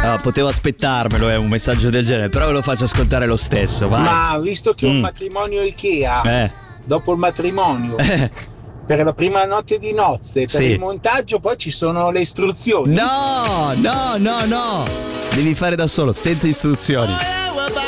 potevo aspettarmelo, un messaggio del genere, però ve lo faccio ascoltare lo stesso, vai. Ma visto che è un matrimonio Ikea, dopo il matrimonio, per la prima notte di nozze, per il montaggio poi ci sono le istruzioni. No, devi fare da solo, senza istruzioni.